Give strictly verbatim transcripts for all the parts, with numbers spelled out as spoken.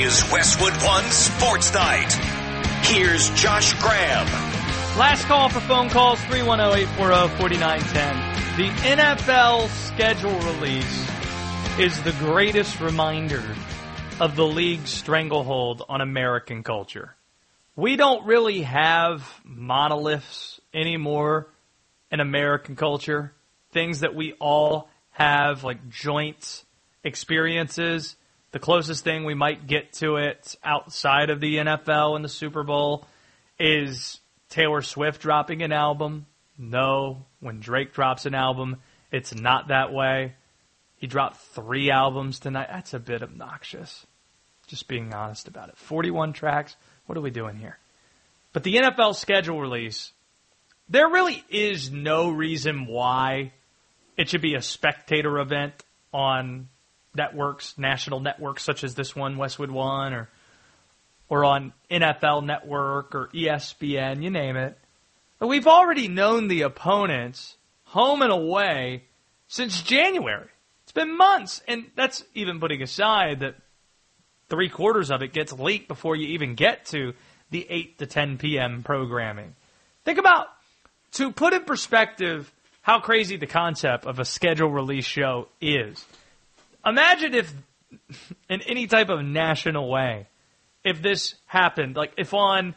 is Westwood One Sports Night. Here's Josh Graham. Last call for phone calls, three one zero, eight four zero, four nine one zero. The N F L schedule release is the greatest reminder of the league's stranglehold on American culture. We don't really have monoliths anymore in American culture. Things that we all have, like joint experiences. The closest thing we might get to it outside of the N F L and the Super Bowl is Taylor Swift dropping an album. No, when Drake drops an album, it's not that way. He dropped three albums tonight. That's a bit obnoxious. Just being honest about it. forty-one tracks. What are we doing here? But the N F L schedule release, there really is no reason why it should be a spectator event on networks, national networks such as this one, Westwood One, or or on N F L Network or E S P N, you name it. But we've already known the opponents home and away since January. It's been months, and that's even putting aside that three quarters of it gets leaked before you even get to the eight to ten p.m. programming. Think about, to put in perspective how crazy the concept of a schedule release show is. Imagine if, in any type of national way, if this happened, like if on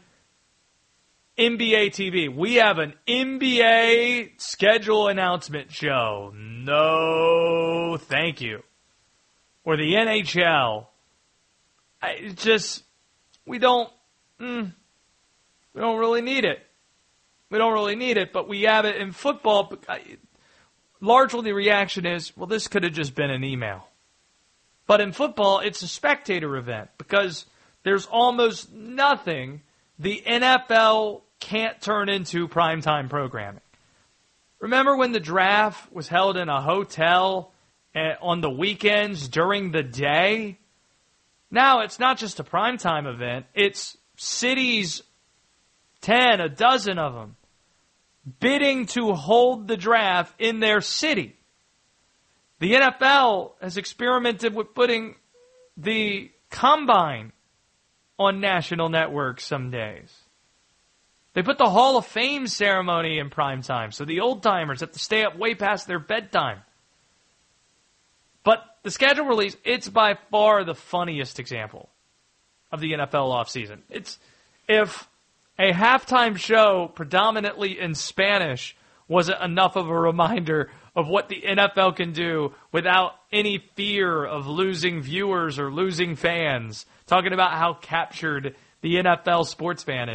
N B A T V, we have an N B A schedule announcement show. No, thank you. Or the N H L. I just, we don't, mm, we don't really need it. We don't really need it, but we have it in football. Largely the reaction is, well, this could have just been an email. But in football, it's a spectator event because there's almost nothing the N F L can't turn into primetime programming. Remember when the draft was held in a hotel on the weekends during the day? Now it's not just a primetime event. It's cities, ten, a dozen of them, bidding to hold the draft in their city. The N F L has experimented with putting the combine on national networks some days. They put the Hall of Fame ceremony in prime time, so the old-timers have to stay up way past their bedtime. But the schedule release, it's by far the funniest example of the N F L offseason. It's if a halftime show predominantly in Spanish wasn't enough of a reminder of what the N F L can do without any fear of losing viewers or losing fans, talking about how captured the N F L sports fan is.